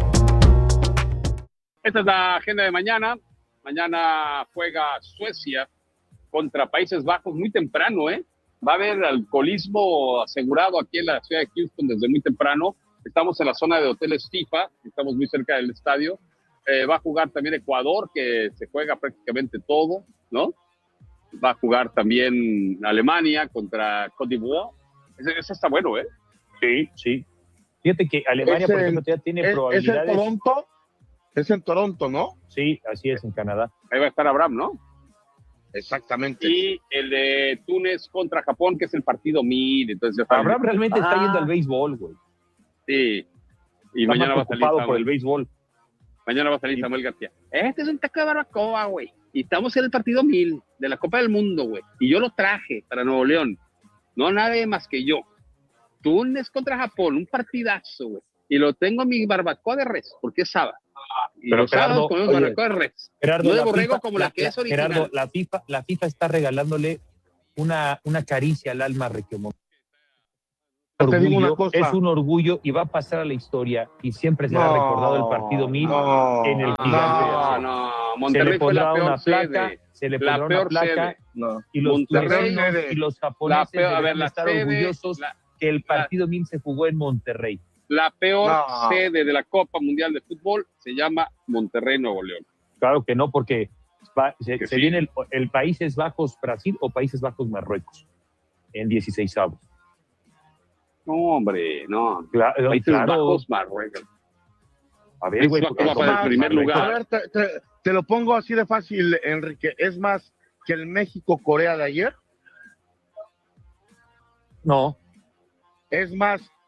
esta es la agenda de mañana. Mañana juega Suecia contra Países Bajos muy temprano, ¿eh? Va a haber alcoholismo asegurado aquí en la ciudad de Houston desde muy temprano. Estamos en la zona de hoteles FIFA, estamos muy cerca del estadio. Eh, va a jugar también Ecuador, que se juega prácticamente todo, ¿no? Va a jugar también Alemania contra Côte d'Ivoire. Ese, ese está bueno, ¿eh? Sí, sí. Fíjate que Alemania, Es por en- ejemplo, ya tiene ¿Es, ¿Es probabilidades. en Toronto? Es en Toronto, ¿no? Sí, así es, en Canadá. Ahí va a estar Abraham, ¿no? Exactamente. Y el de Túnez contra Japón, que es el partido mil. Entonces ya está Abraham realmente está Ah, yendo al béisbol, güey. Sí. Y Está mañana va más a salir preocupado Samuel. por el béisbol. Mañana va a salir Samuel García. Este es un taco de barbacoa, güey. Y estamos en el partido mil de la Copa del Mundo, güey. Y yo lo traje para Nuevo León. No nadie más que yo. Túnez contra Japón, un partidazo, güey. Y lo tengo en mi barbacoa de res, porque es sábado. Y Pero los sábados Gerardo, comemos oye, barbacoa de res. Gerardo, no de la borrego FIFA- como la, la- que es la- original. Gerardo, la FIFA, la FIFA está regalándole una, una caricia al alma regiomontana. Te digo una Orgullo, cosa. es un orgullo y va a pasar a la historia y siempre será No, recordado el partido mil no, en el no, gigante. No, no, Se Monterrey le fue la pondrá peor una placa, sede. se le La pondrá una peor placa sede. No. y los Monterrey, turenos sede. y los La japoneses peor, a ver, deberán la estar sede, orgullosos la, que el partido mil se jugó en Monterrey. la peor No. sede de la Copa Mundial de Fútbol se llama Monterrey, Nuevo León. Claro que no, porque va- se, Que se sí. viene el, el Países Bajos Brasil o Países Bajos Marruecos en dieciséis avos. No, hombre, no. Claro, Países claro. Bajos, Marruecos. A ver, Países güey, Bajos porque va para el como- primer A lugar. ver, te, te- te lo pongo así de fácil, Enrique. ¿Es más que el México-Corea de ayer? No, ¿Es más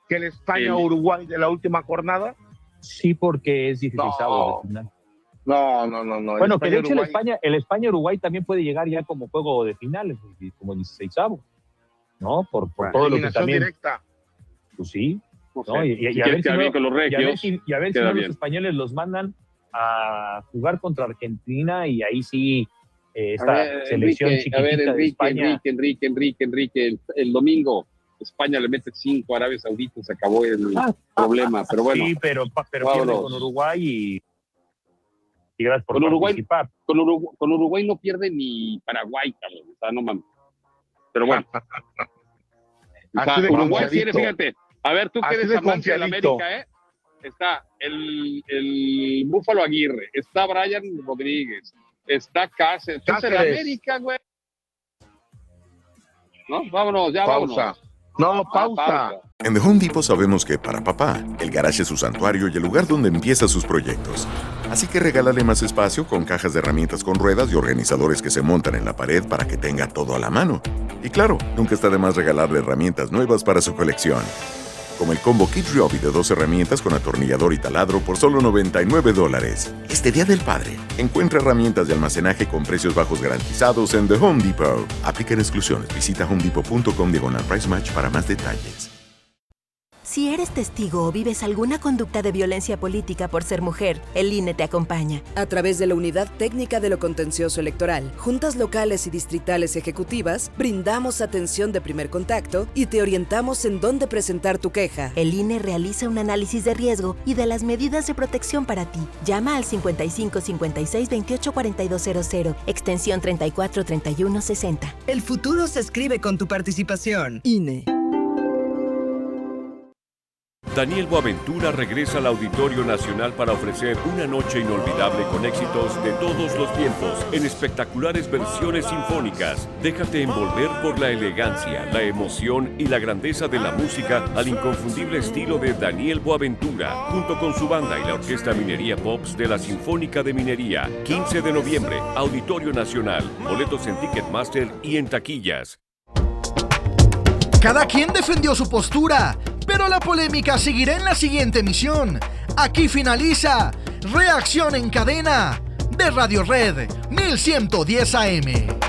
que el España-Uruguay de la última jornada? Sí, porque es dieciséis No, no, no, no. no. Bueno, que de hecho el España-Uruguay- España, el España-Uruguay también puede llegar ya como juego de finales, como dieciseisavo, ¿no? Por, por todo lo que eliminación también... directa. Pues sí, No sé. ¿no? Y, y- y Si a quieres ver si quedar no- bien con los y a ver regios, si, y a ver si queda no los bien. españoles los mandan a jugar contra Argentina y ahí sí eh, esta A ver, selección Enrique, chiquitita a ver, de Enrique, España. Enrique, Enrique, Enrique, Enrique, el, el domingo España le mete cinco a Arabia Saudita, se acabó el Ah, problema, pero bueno. Sí, pero, pero pierde vámonos. con Uruguay y, y gracias por Con Uruguay, participar. con, Uruguay, con Uruguay no pierde ni Paraguay, cabrón, o sea, no mames. Pero bueno. O sea, Así de Uruguay confiadito. tiene, fíjate, a ver, tú que Así eres de amante de la confiadito. América, ¿eh? Está el, el Búfalo Aguirre, está Brian Rodríguez, está Cáceres, es el Cáceres. América, güey. ¿No? Vámonos, ya Pausa. vámonos. No, Ah, pausa. En The Home Depot sabemos que para papá, el garage es su santuario y el lugar donde empieza sus proyectos. Así que regálale más espacio con cajas de herramientas con ruedas y organizadores que se montan en la pared para que tenga todo a la mano. Y claro, nunca está de más regalarle herramientas nuevas para su colección. Como el combo Kid Ryobi de dos herramientas con atornillador y taladro por solo noventa y nueve dólares. Este Día del Padre, encuentra herramientas de almacenaje con precios bajos garantizados en The Home Depot. Aplican exclusiones. Visita homedepot.com diagonal price match para más detalles. Si eres testigo o vives alguna conducta de violencia política por ser mujer, el I N E te acompaña. A través de la Unidad Técnica de lo Contencioso Electoral, juntas locales y distritales ejecutivas, brindamos atención de primer contacto y te orientamos en dónde presentar tu queja. El I N E realiza un análisis de riesgo y de las medidas de protección para ti. Llama al cincuenta y cinco cincuenta y seis veintiocho cuarenta y dos cero cero, extensión treinta y cuatro treinta y uno sesenta. El futuro se escribe con tu participación. I N E. Daniel Boaventura regresa al Auditorio Nacional para ofrecer una noche inolvidable con éxitos de todos los tiempos en espectaculares versiones sinfónicas. Déjate envolver por la elegancia, la emoción y la grandeza de la música al inconfundible estilo de Daniel Boaventura, junto con su banda y la Orquesta Minería Pops de la Sinfónica de Minería. quince de noviembre, Auditorio Nacional. Boletos en Ticketmaster y en taquillas. Cada quien defendió su postura, pero la polémica seguirá en la siguiente emisión. Aquí finaliza Reacción en Cadena de Radio Red mil ciento diez A M.